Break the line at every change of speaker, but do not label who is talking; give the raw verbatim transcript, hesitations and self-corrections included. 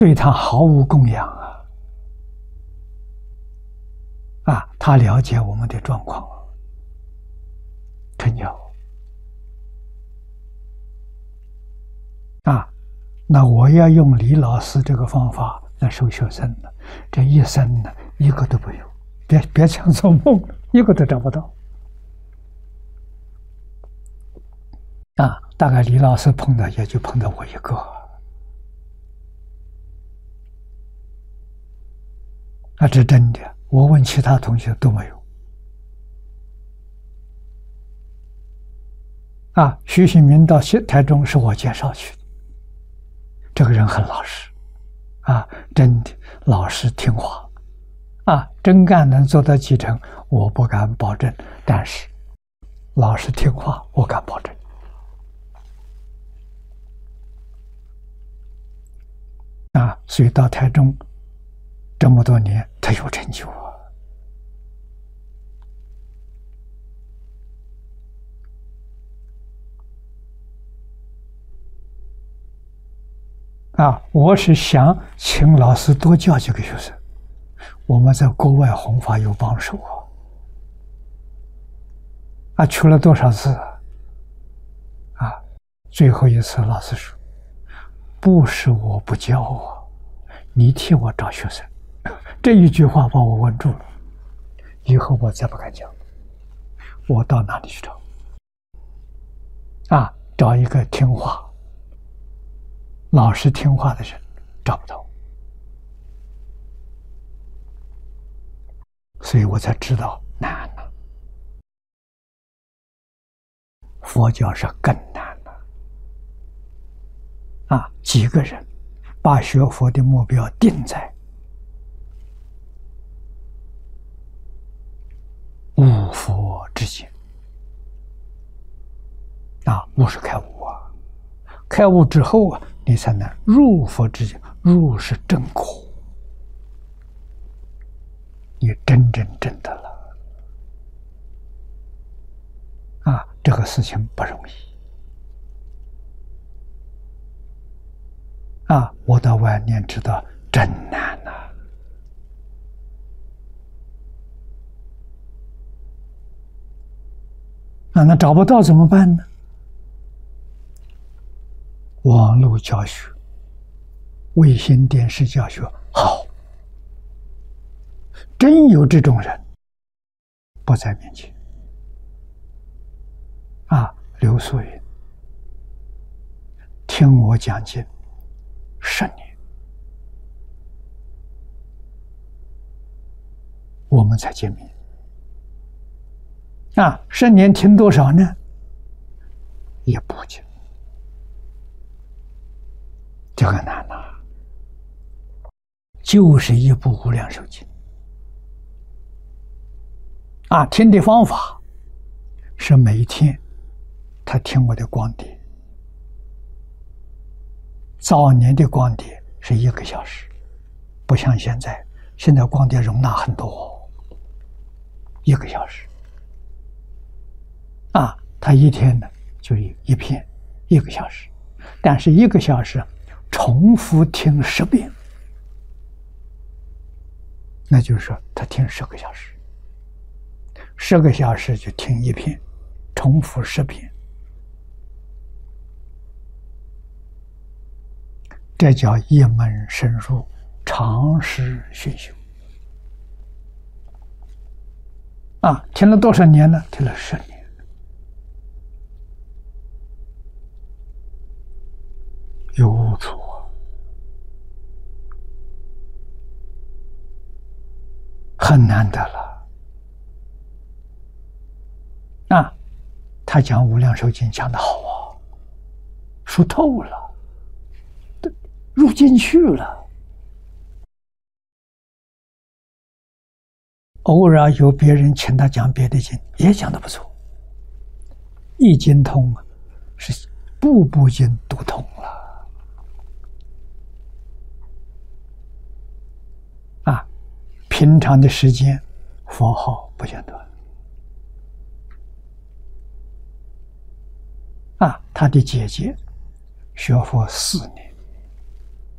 对他毫无供养啊！啊，他了解我们的状况，成交啊！那我要用李老师这个方法来收学生了，这一生呢，一个都没有，别别想做梦了，一个都找不到。啊，大概李老师碰到也就碰到我一个。那这是真的，我问其他同学都没有。啊，徐新民到台中是我介绍去的，这个人很老实，啊，真的老实听话，啊，真干能做到几成，我不敢保证，但是老实听话，我敢保证。啊，所以到台中这么多年，他有成就啊！啊，我是想请老师多教几个学生，我们在国外弘法有帮手啊！啊，去了多少次啊？啊，最后一次老师说，不是我不教啊，你替我找学生。这一句话把我问住了，以后我再不敢讲。我到哪里去找？啊，找一个听话、老实听话的人，找不到。所以我才知道难了。佛教是更难了。啊，几个人把学佛的目标定在悟佛之境。啊，悟是开悟啊，开悟之后啊，你才能入佛之境。入是正果，你真真正的了。啊，这个事情不容易。啊，我到晚年知道真难呐！啊，那找不到怎么办呢？网络教学、卫星电视教学好，真有这种人不在面前。啊，刘素云听我讲经十年，我们才见面。啊，十年听多少呢？一部经，这个难呐、啊，就是一部《无量寿经》啊。听的方法是每一天他听我的光碟，早年的光碟是一个小时，不像现在，现在光碟容纳很多，一个小时。啊，他一天呢就一片，一个小时，但是一个小时重复听十遍，那就是说他听十个小时，十个小时就听一片，重复十遍，这叫一门深入，长时熏修。啊，听了多少年呢？听了十年。有误处啊，很难得了。啊，他讲《无量寿经》讲得好啊，说透了，入进去了。偶尔有别人请他讲别的经，也讲得不错。一经通是部部经都通了。啊，平常的时间，佛号不间断。啊，他的姐姐学佛四年，